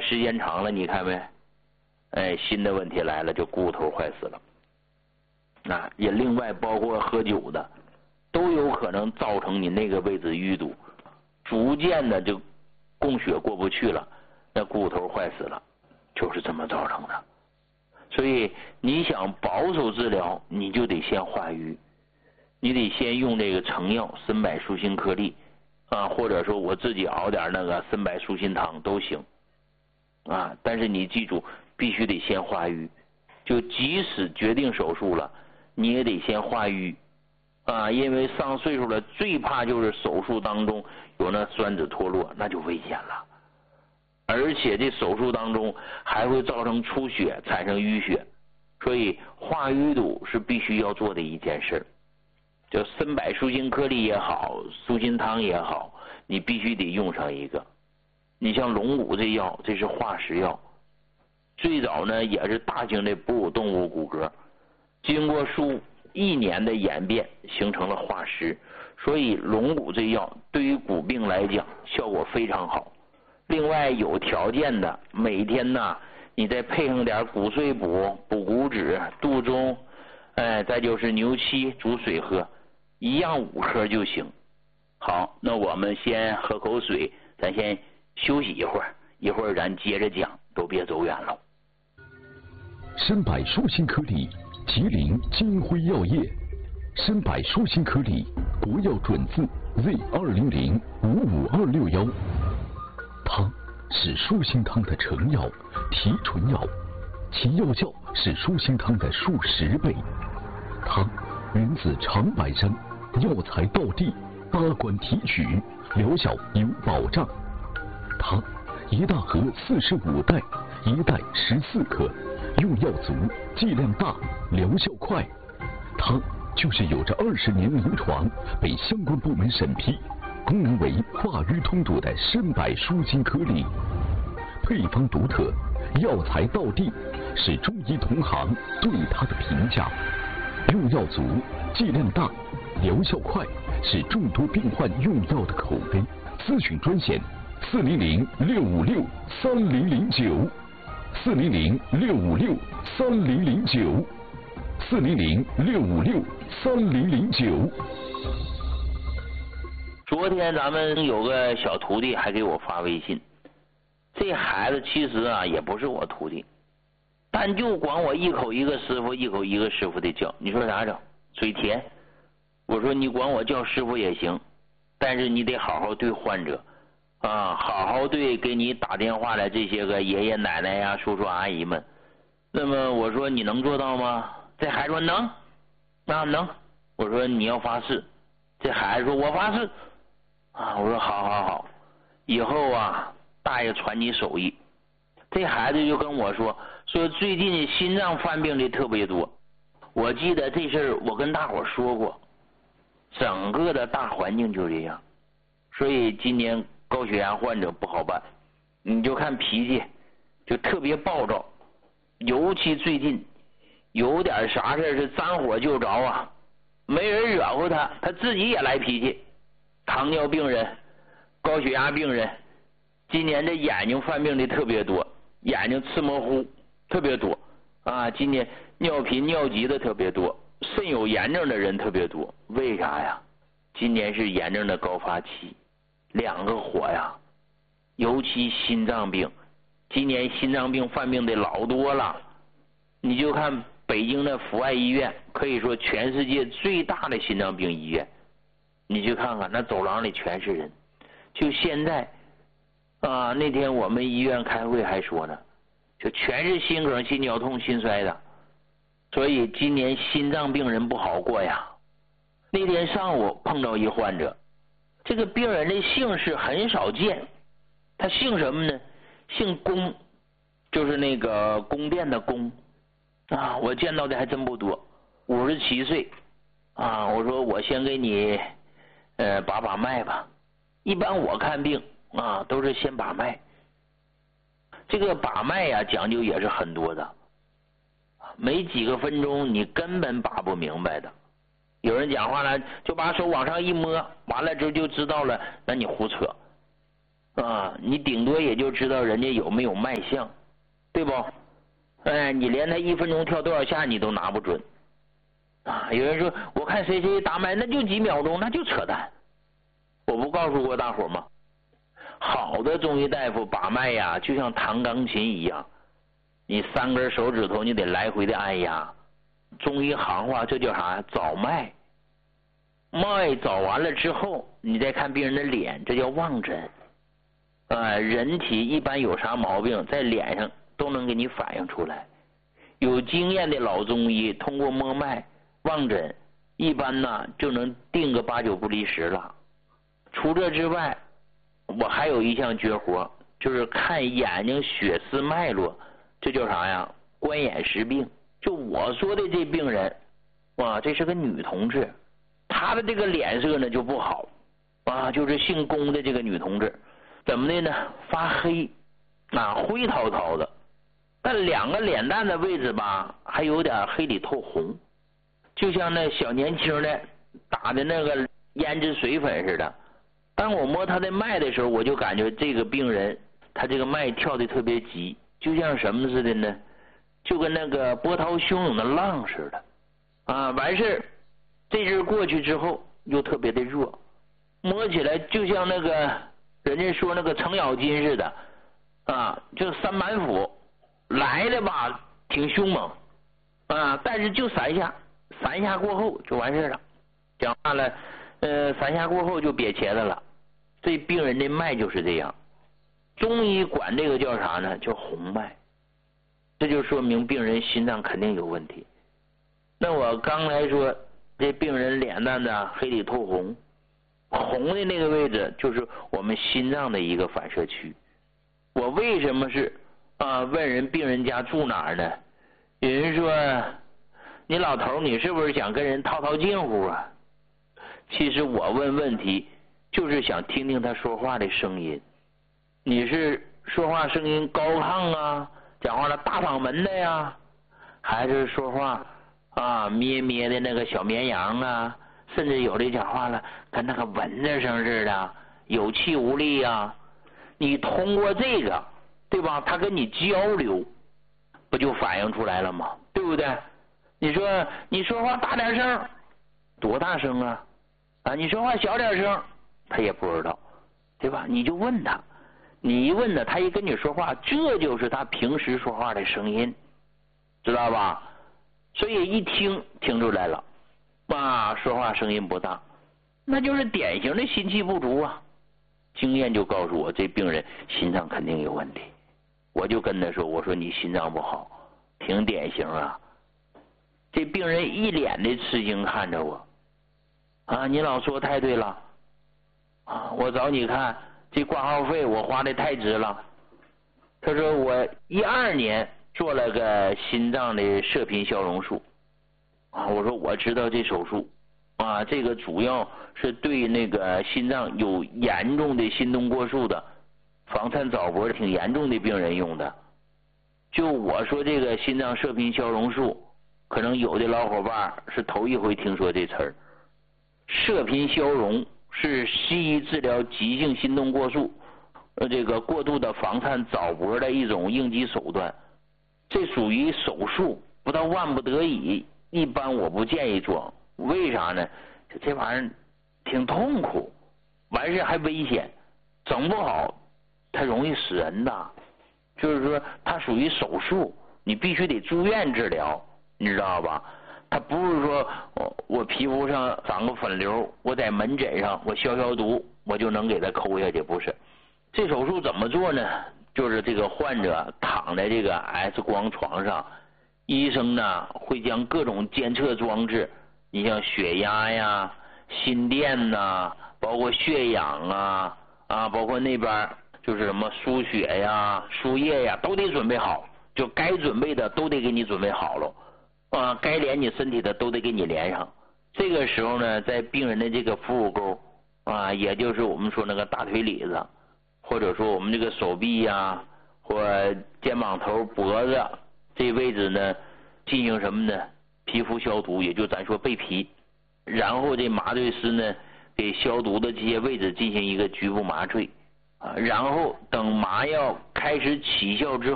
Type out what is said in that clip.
时间长了，你看没？哎，新的问题来了，就骨头坏死了。也另外包括喝酒的，都有可能造成你那个位置淤堵，逐渐的就供血过不去了，那骨头坏死了，就是这么造成的。所以你想保守治疗，你就得先化瘀，你得先用这个成药参柏舒心颗粒或者说我自己熬点那个参柏舒心汤都行但是你记住，必须得先化瘀，就即使决定手术了，你也得先化瘀因为上岁数了，最怕就是手术当中有那栓子脱落，那就危险了。而且这手术当中还会造成出血，产生淤血，所以化淤堵是必须要做的一件事。就参柏舒心颗粒也好，舒心汤也好，你必须得用上一个。你像龙骨这药，这是化石药，最早呢也是大型的哺乳动物骨骼，经过数亿年的演变形成了化石，所以龙骨这药对于骨病来讲效果非常好。另外有条件的，每天呢你再配上点骨碎补、补骨脂、杜仲再就是牛膝煮水喝，一样5颗就行。好，那我们先喝口水，咱先休息一会儿，一会儿咱接着讲，都别走远了。 参柏舒心颗粒，吉林金辉药业。参柏舒心颗粒，国药准字 Z200-55261。它是舒心汤的成药、提纯药，其药效是舒心汤的数10倍。它源自长白山，药材到地，8关提取，疗效有保障。它一大盒45袋，一袋14克，用药足，剂量大，疗效快。它就是有着20年临床，被相关部门审批，功能为化瘀通堵的参柏舒心颗粒，配方独特，药材到地，是中医同行对它的评价。用药足，剂量大，疗效快，是众多病患用药的口碑。咨询专线400-656-3009。400-656-3009。400-656-3009。 昨天咱们有个小徒弟还给我发微信，这孩子其实也不是我徒弟，但就管我一口一个师傅，一口一个师傅的叫，你说咋整？嘴甜。我说你管我叫师傅也行，但是你得好好对患者好好对给你打电话的这些个爷爷奶奶呀、叔叔阿姨们。那么我说你能做到吗？这孩子说能能。我说你要发誓。这孩子说我发誓我说好，以后大爷传你手艺。这孩子就跟我说最近心脏犯病的特别多。我记得这事儿我跟大伙说过，整个的大环境就这样，所以今年高血压患者不好办。你就看脾气就特别暴躁，尤其最近有点啥事是沾火就着没人惹过他，他自己也来脾气。糖尿病人、高血压病人，今年这眼睛犯病的特别多，眼睛赤模糊特别多今年尿频尿急的特别多，肾有炎症的人特别多。为啥呀？今年是炎症的高发期，2个火尤其心脏病，今年心脏病犯病的老多了。你就看北京的阜爱医院，可以说全世界最大的心脏病医院，你去看看那走廊里全是人。就现在那天我们医院开会还说呢，就全是心梗、心绞痛、心衰的，所以今年心脏病人不好过呀。那天上午碰到一患者，这个病人的姓氏很少见，他姓什么呢？姓龚，就是那个宫殿的宫我见到的还真不多，57岁我说我先给你把脉吧。一般我看病都是先把脉。这个把脉讲究也是很多的，没几个分钟你根本把不明白的。有人讲话了就把手往上一摸，完了之后就知道了，那你胡扯你顶多也就知道人家有没有脉象，对不？你连他1分钟跳多少下你都拿不准。有人说我看谁谁打脉那就几秒钟，那就扯淡。我不告诉过大伙吗？好的中医大夫把脉呀，就像弹钢琴一样，你3根手指头你得来回的按压。中医行话这叫啥？找脉。脉找完了之后，你再看病人的脸，这叫望诊。人体一般有啥毛病，在脸上都能给你反映出来。有经验的老中医通过摸脉望诊，一般呢就能定个8、9不离10了。除这之外，我还有一项绝活，就是看眼睛血丝脉络，这叫啥呀？观眼识病。就我说的这病人，这是个女同志，她的这个脸色呢就不好，就是姓龚的这个女同志，怎么的呢？发黑，灰涛涛的，但2个脸蛋的位置吧，还有点黑里透红，就像那小年轻的打的那个胭脂水粉似的。当我摸他的脉的时候，我就感觉这个病人他这个脉跳的特别急，就像什么似的呢？就跟那个波涛汹涌的浪似的。完事这阵过去之后又特别的弱，摸起来就像那个人家说那个程咬金似的，就3板斧来的吧，挺凶猛，但是就3下过后就完事了。讲话了，3下过后就瘪茄子了。这病人的脉就是这样，中医管这个叫啥呢？叫红脉。这就说明病人心脏肯定有问题。那我刚才说这病人脸蛋呢黑里透红，红的那个位置就是我们心脏的一个反射区。我为什么是问人病人家住哪儿呢？有人说你老头你是不是想跟人套近乎啊？其实我问问题就是想听听他说话的声音。你是说话声音高亢啊，讲话了大嗓门的呀，还是说话咩咩的那个小绵羊啊，甚至有的讲话了跟那个蚊子声似的，有气无力啊？你通过这个，对吧？他跟你交流，不就反映出来了吗？对不对？你说你说话大点声，多大声啊？你说话小点声，他也不知道，对吧？你就问他，你一问他，他一跟你说话，这就是他平时说话的声音，知道吧？所以一听出来了，说话声音不大，那就是典型的心气不足啊。经验就告诉我，这病人心脏肯定有问题。我就跟他说，我说你心脏不好，挺典型啊。这病人一脸的吃惊看着我，你老说太对了，我找你看这挂号费我花的太值了。他说我12年做了个心脏的射频消融术，我说我知道这手术，这个主要是对那个心脏有严重的心动过速的、房颤早搏挺严重的病人用的。就我说这个心脏射频消融术，可能有的老伙伴是头一回听说这词儿。射频消融是西医治疗急性心动过速、这个过度的房颤早搏的一种应急手段。这属于手术，不到万不得已，一般我不建议做。为啥呢？这玩意儿挺痛苦，完事还危险，整不好它容易死人的。就是说它属于手术，你必须得住院治疗，你知道吧？它不是说我皮肤上长个粉瘤，我在门诊上我消毒我就能给它抠下去，不是。这手术怎么做呢？就是这个患者躺在这个 X 光床上，医生呢会将各种监测装置，你像血压呀、心电呐，包括血氧包括那边就是什么输血呀、输液呀，都得准备好，就该准备的都得给你准备好了，该连你身体的都得给你连上。这个时候呢，在病人的这个腹股沟也就是我们说那个大腿里子，或者说我们这个手臂呀，或肩膀头、脖子这位置呢，进行什么呢？皮肤消毒，也就咱说备皮。然后这麻醉师呢，给消毒的这些位置进行一个局部麻醉。 然后等麻药开始起效之后。